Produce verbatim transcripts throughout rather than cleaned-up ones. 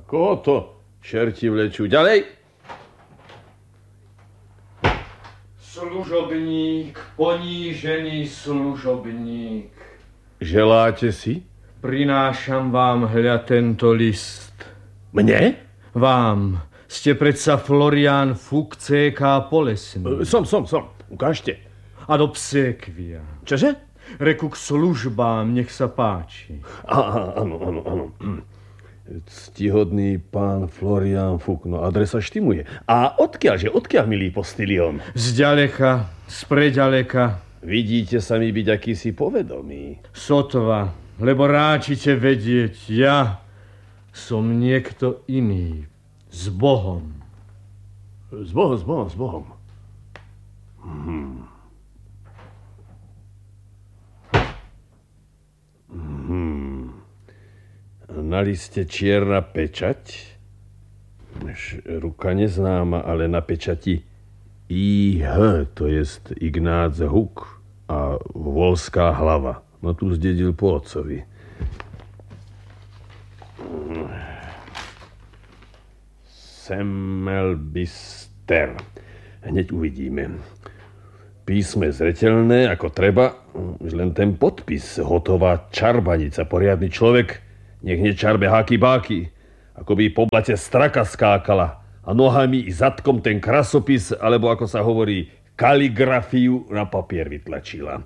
Koho to čerti vlečú? Ďalej? Služobník, ponížený služobník. Želáte si? Prinášam vám hľa tento list. Mne? Vám. Ste predsa Florián Fuk, cé ká Polesný. Som, som, som. Ukážte. Ad obsequia. Čože? Reku k službám, nech sa páči. Á, áno, áno, áno. Ctihodný pán Florián Fuk, no adresa štimuje. A odkiaľže, odkiaľ, milý postilion? Zďaleka, spreďaleka. Vidíte sa mi byť akýsi povedomý. Sotva, lebo ráčite vedieť, ja som niekto iný. S Bohom. S Bohom, s Bohom, s Bohom. Hmm. Hmm. Na liste čierna pečať. Ruka neznáma, ale na pečati í há, to jest Ignác Huk a Volská hlava. No tu zdedil po otcovi. Semmelbister. Hneď uvidíme. Písme zreteľné, ako treba, už len ten podpis, hotová čarbanica, poriadny človek, nech nečarbe háky-báky, ako by po blate straka skákala a nohami i zadkom ten krasopis, alebo ako sa hovorí, kaligrafiu na papier vytlačila.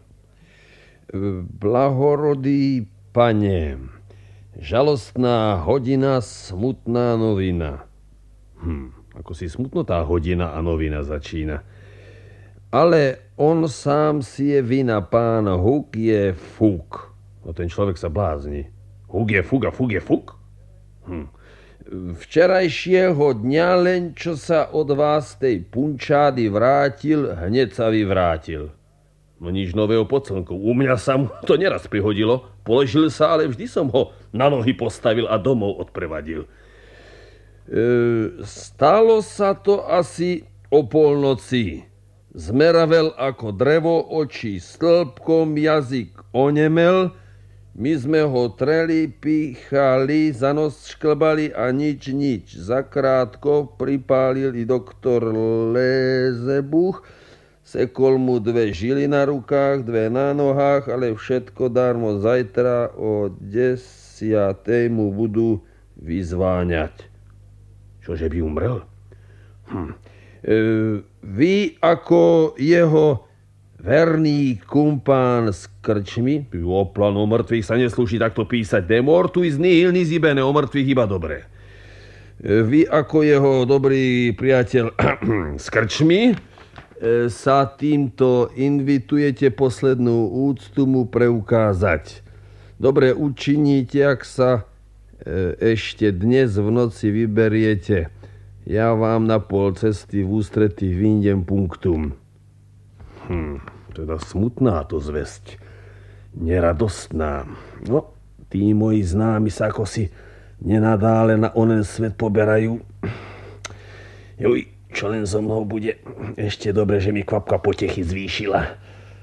Blahorodý pane, žalostná hodina, smutná novina. Hm, ako si smutno tá hodina a novina začína. Ale on sám si je vina, pán Huk je Fuk. No ten človek sa blázni. Huk je Fuk a Fuk je Fuk? Hm. Včerajšieho dňa len, čo sa od vás tej punčády vrátil, hneď sa vyvrátil. No nič nového pod slnkou. U mňa sa mu to neraz prihodilo. Položil sa, ale vždy som ho na nohy postavil a domov odprevadil. E, stalo sa to asi o polnoci. Zmeravel ako drevo, oči stĺpkom, jazyk onemel. My sme ho treli, píchali, za nos šklbali a nič, nič. Zakrátko pripálil i doktor Lézebuch. Sekol mu dve žily na rukách, dve na nohách, ale všetko darmo. Zajtra o desiatej mu budú vyzváňať. Čože by umrel? Hm. E, vy ako jeho verný kumpán s krčmi, oplan o mŕtvych sa neslúši takto písať, de mortuis nihil nisi bene, o mŕtvych iba dobre. E, vy ako jeho dobrý priateľ s krčmi e, sa týmto invitujete poslednú úctu mu preukázať. Dobre učiníte, ak sa ešte dnes v noci vyberiete. Ja vám na pol cesty v ústretí vyjdem punktum. Hm, teda smutná to zvesť. Neradostná. No, tí moji známi sa ako si nenadále na onen svet poberajú. Juj, čo len so mnou bude. Ešte dobre, že mi kvapka potechy zvýšila.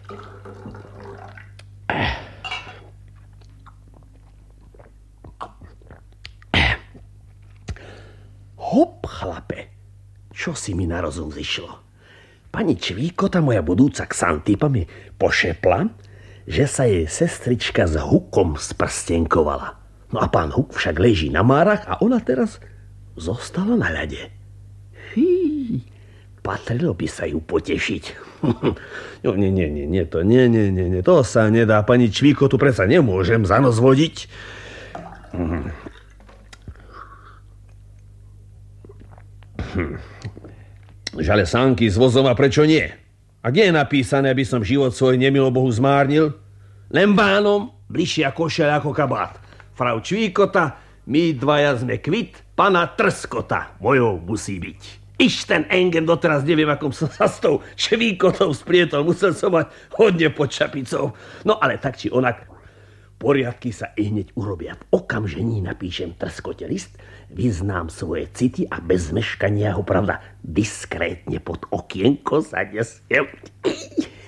Hop, chlape, čo si mi na rozum zišlo? Pani Čvíkota, moja budúca Xantipa, mi pošepla, že sa jej sestrička s Hukom sprstenkovala. No a pán Huk však leží na márach a ona teraz zostala na ľade. Fí, patrilo by sa ju potešiť. No, nie, nie, nie, nie, to, nie, nie, nie, nie, to sa nedá. Pani Čvíkotu predsa nemôžem za nos vodiť. Hm. Hm. Žale sánky s vozom, a prečo nie? A kde je napísané, aby som život svoj nemilo Bohu zmárnil? Len bánom, bližšia košeľ ako kabát. Frau Čvíkota, my dvaja sme kvit, pana Trskota mojou musí byť. Iš ten engen, doteraz neviem, akom som sa s tou Čvíkotou sprietol. Musel som mať hodne pod čapicou. No ale tak či onak, poriadky sa i hneď urobia. V okamžení napíšem Trskote list, vyznám svoje city a bez zmeškania ho, pravda, diskrétne pod okienko zanesiem.